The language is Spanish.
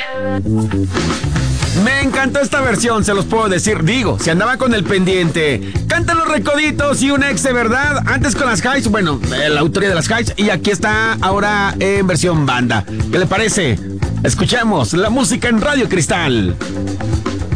Me encantó esta versión, se los puedo decir. Digo, si andaba con el pendiente. Cantan Los Recoditos y un ex de verdad. Antes con las Highs, bueno, la autoría de las Highs. Y aquí está ahora en versión banda. ¿Qué le parece? Escuchemos la música en Radio Cristal.